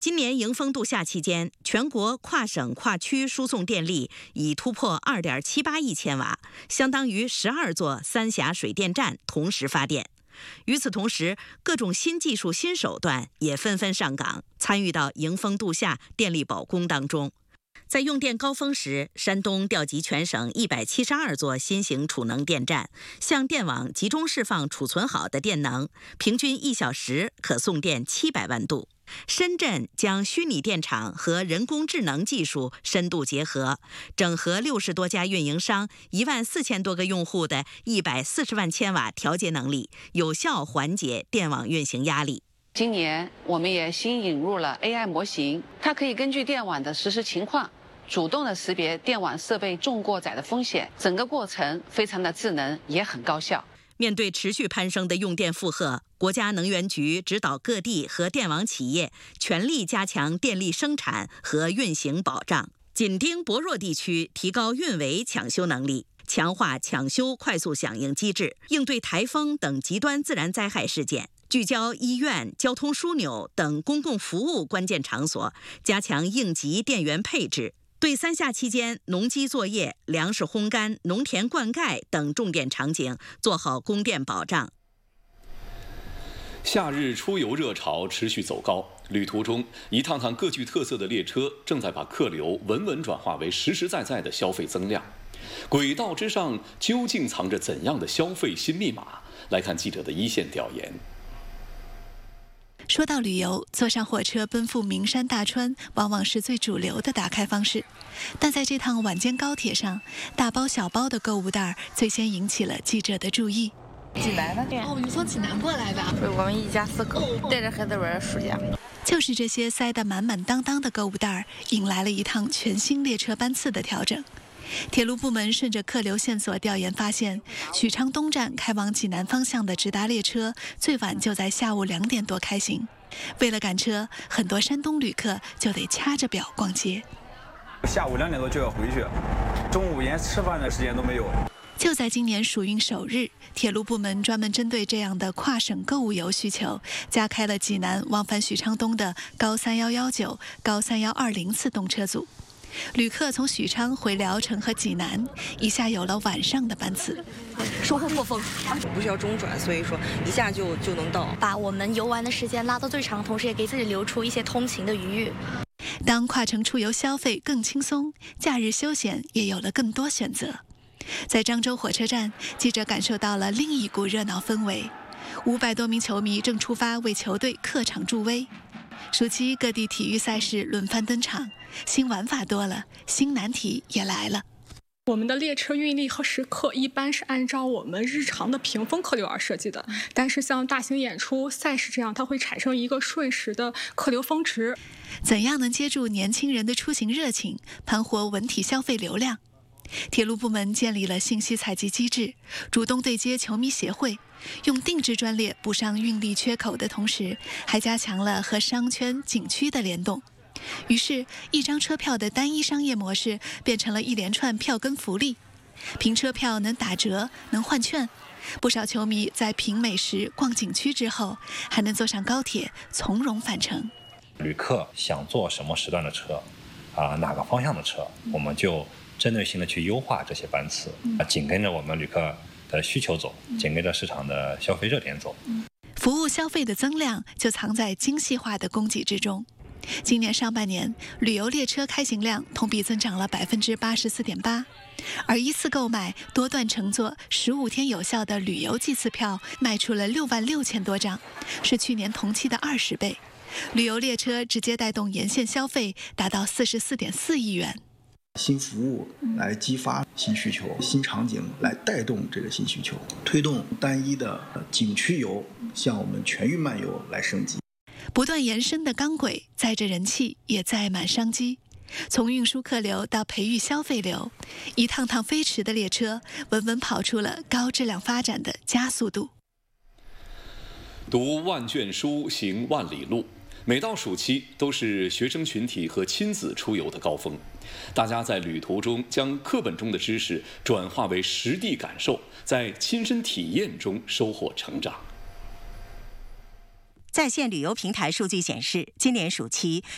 今年迎风度夏期间，全国跨省跨区输送电力已突破2.78亿千瓦，相当于12座三峡水电站同时发电。与此同时，各种新技术、新手段也纷纷上岗，参与到迎风度夏电力保供当中。在用电高峰时，山东调集全省172座新型储能电站，向电网集中释放储存好的电能，平均1小时可送电700万度。深圳将虚拟电厂和人工智能技术深度结合，整合60多家运营商、14000多个用户的140万千瓦调节能力，有效缓解电网运行压力。 今年我们也新引入了 AI 模型，它可以根据电网的实时情况，主动的识别电网设备重过载的风险，整个过程非常的智能，也很高效。 面对持续攀升的用电负荷，国家能源局指导各地和电网企业全力加强电力生产和运行保障，紧盯薄弱地区，提高运维抢修能力，强化抢修快速响应机制，应对台风等极端自然灾害事件。聚焦医院、交通枢纽等公共服务关键场所，加强应急电源配置。对三夏期间农机作业、粮食烘干、农田灌溉等重点场景做好供电保障。 夏日出游热潮持续走高，旅途中一趟趟各具特色的列车正在把客流稳稳转化为实实在在的消费增量。轨道之上究竟藏着怎样的消费新密码？来看记者的一线调研。 说到旅游，坐上火车奔赴名山大川往往是最主流的打开方式，但在这趟晚间高铁上，大包小包的购物袋最先引起了记者的注意。 济南的？ 哦，你从济南过来的？ 对，我们一家4口带着孩子玩暑假。 就是这些塞得满满当当的购物袋，引来了一趟全新列车班次的调整。铁路部门顺着客流线索调研发现，许昌东站开往济南方向的直达列车最晚就在下午2点多开行。为了赶车，很多山东旅客就得掐着表逛街。 下午2点多就要回去，中午连吃饭的时间都没有。 就在今年暑运首日，铁路部门专门针对这样的跨省购物游需求，加开了济南往返许昌东的高3119、高3120次动车组。旅客从许昌回聊城和济南，一下有了晚上的班次。 收获颇丰， 不需要中转，所以说一下就能到， 把我们游玩的时间拉到最长，同时也给自己留出一些通勤的余裕。 当跨城出游消费更轻松，假日休闲也有了更多选择。在漳州火车站，记者感受到了另一股热闹氛围，500多名球迷正出发为球队客场助威。暑期各地体育赛事轮番登场，新玩法多了，新难题也来了。 我们的列车运力和时刻一般是按照我们日常的屏风客流而设计的，但是像大型演出、赛事这样，它会产生一个瞬时的客流峰值。 怎样能接住年轻人的出行热情，盘活文体消费流量？铁路部门建立了信息采集机制，主动对接球迷协会，用定制专列补上运力缺口的同时，还加强了和商圈、景区的联动。于是，一张车票的单一商业模式变成了一连串票根福利，凭车票能打折、能换券。不少球迷在品美食、逛景区之后，还能坐上高铁，从容返程。 旅客想坐什么时段的车，哪个方向的车，我们就针对性的去优化这些班次，紧跟着我们旅客的需求走，紧跟着市场的消费热点走。 服务消费的增量就藏在精细化的供给之中。今年上半年，旅游列车开行量同比增长了84.8%，而一次购买多段乘坐15天有效的旅游季次票卖出了66000多张，是去年同期的20倍。旅游列车直接带动沿线消费达到44.4亿元。 新服务来激发新需求，新场景来带动这个新需求，推动单一的景区游向我们全域漫游来升级。 不断延伸的钢轨载着人气，也载满商机。从运输客流到培育消费流，一趟趟飞驰的列车稳稳跑出了高质量发展的加速度。 读万卷书，行万里路。每到暑期，都是学生群体和亲子出游的高峰。大家在旅途中将课本中的知识转化为实地感受，在亲身体验中收获成长。 在线旅游平台数据显示，今年暑期